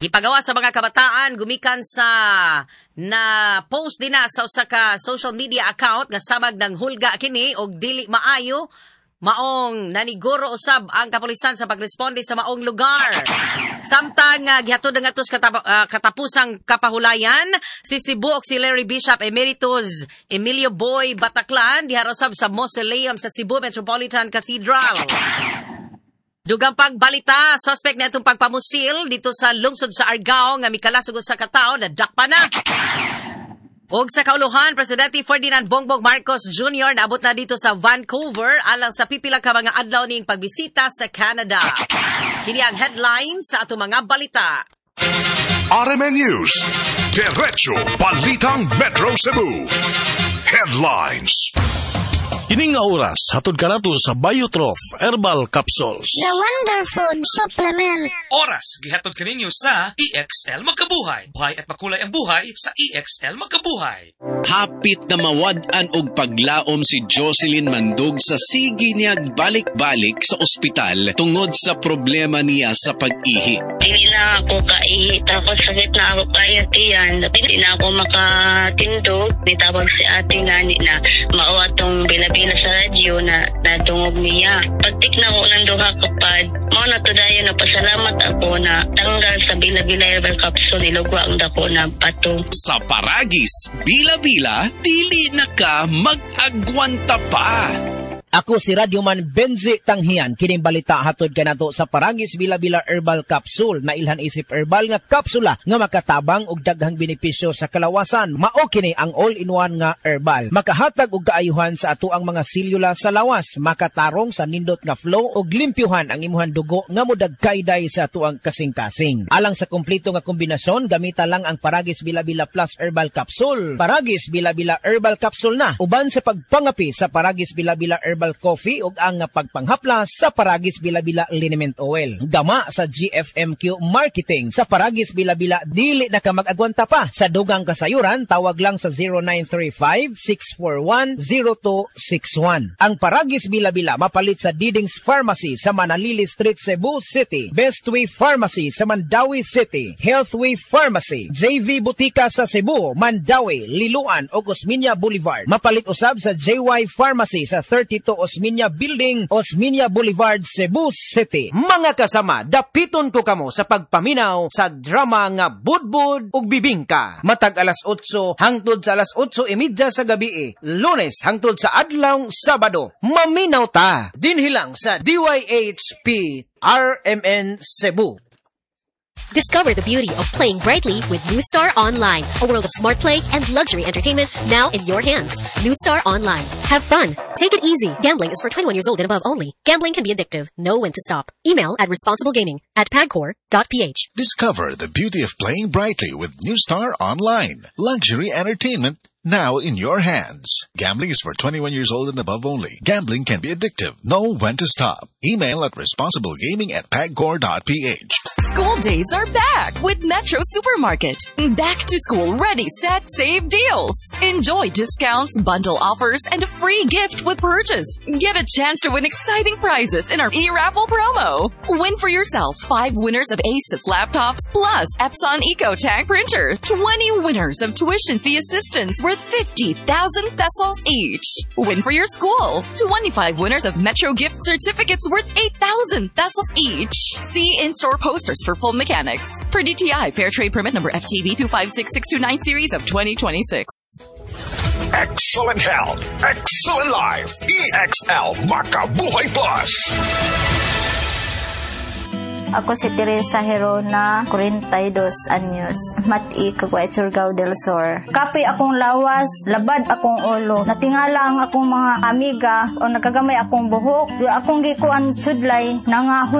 Ipagawa sa mga kabataan gumikan sa na post din na sa usa ka social media account nga samag ng hulga kini og dili maayo maong naniguro usab ang kapulisan sa pagresponde sa maong lugar. Samtang gihatod nga tos katapusang kapahulayan si Cebu Auxiliary Bishop Emeritus Emilio Boy Bataclan diharosab sa mausoleum sa Cebu Metropolitan Cathedral. Dugang pagbalita, suspect na itong pagpamusil dito sa lungsod sa Argao nga mikalasugod sa katao na dakpa na. Og sa kauluhan, Presidente Ferdinand Bongbong Marcos Jr. naabot na dito sa Vancouver alang sa pipila ka mga adlaw ning pagbisita sa Canada. Kini ang headlines sa atong mga balita. RMN News, Diretso Balitang Metro Cebu. Headlines. Kining nga oras, hatod ka nato sa Biotrof Herbal Capsules. The Wonder Food Supplement. Oras, gihatod ka ninyo sa EXL Magkabuhay. Buhay at makulay ang buhay sa EXL Magkabuhay. Hapit na mawad-an og paglaom si Jocelyn Mandug sa sige niya balik-balik sa ospital tungod sa problema niya sa pag-ihi. Hindi na ako kaihi, tapos sakit na ako kayat iyan. Hindi na ako makatindog. Nitawag si ate nga na mauwa tong bilabila sa radyo na natungog niya. Pagtik na ko ng duha kapad, mao na to dayon na pasalamat ako na tanggal sa bila-bila herbal capsule nilugwa ang dako na pato. Sa Paragis, bila-bila, dili na ka mag-agwanta pa. Ako si Radyoman Benji Tanghian, kining balita hatod kanato sa Paragis Bila-Bila Herbal Capsule na ilhan isip herbal nga kapsula nga makatabang og daghang benepisyo sa kalawasan. Mao kini ang all-in-one nga herbal. Makahatag og kaayuhan sa ato ang mga selula sa lawas, makatarong sa nindot nga flow og limpyuhan ang imuhang dugo nga modagkayday sa ato ang kasing-kasing. Alang sa kompleto nga kombinasyon, gamita lang ang Paragis Bila-Bila Plus Herbal Capsule. Paragis Bila-Bila Herbal Capsule na uban sa pagpangapi sa Paragis Bila-Bila Herbal Coffee ug ang pagpanghaplas sa Paragis Bila-Bila Liniment Oil. Gama sa GFMQ Marketing sa Paragis Bila-Bila dili na ka mag-agwanta pa. Sa dugang kasayuran, tawag lang sa 0935-641-0261. Ang Paragis Bila-Bila mapalit sa Didings Pharmacy sa Manalili Street, Cebu City, Bestway Pharmacy sa Mandawi City, Healthway Pharmacy, JV Butika sa Cebu, Mandawi, Liloan ug Osmeña Boulevard. Mapalit usab sa JY Pharmacy sa 32 Osmeña Building, Osmeña Boulevard, Cebu City. Mga kasama, dapiton ko kamo sa pagpaminaw sa drama nga Budbud ug Bibingka. Matag alas 8 hangtod sa alas 8:30 sa gabi, Lunes hangtod sa adlaw Sabado. Maminaw ta dinhi lang sa DYHP RMN Cebu. Discover the beauty of playing brightly with New Star Online, a world of smart play and luxury entertainment now in your hands. New Star Online. Have fun. Take it easy. Gambling is for 21 years old and above only. Gambling can be addictive. Know when to stop. Email at responsiblegaming@pagcor.ph. Discover the beauty of playing brightly with New Star Online. Luxury entertainment now in your hands. Gambling is for 21 years old and above only. Gambling can be addictive. Know when to stop. Email at responsiblegaming@pagcor.ph. School days are back with Metro Supermarket. Back to school, ready, set, save deals. Enjoy discounts, bundle offers, and a free gift with purchase. Get a chance to win exciting prizes in our e-raffle promo. Win for yourself 5 winners of Asus laptops plus Epson EcoTag printer. 20 winners of tuition fee assistance worth 50,000 pesos each. Win for your school 25 winners of Metro gift certificates worth 8,000 pesos each. See in-store posters for full mechanics. Per DTI Fair Trade Permit number FTB 256629 series of 2026. Excellent health, excellent life. EXL Makabuhay Plus. Ako si Teresa Herona, 42 anyos. Mati, Kagway, Surigao del Sur. Kape akong lawas, labad akong ulo. Natingala ang akong mga amiga o nakagamay akong buhok. Akong gikuan sudlay, nangahon